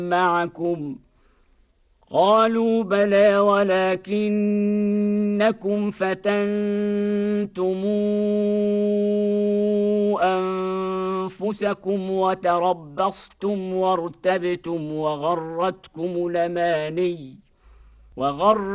معكم؟ قالوا بلى ولكنكم فتنتم أنفسكم وتربصتم وارتبتم وغرتكم الأماني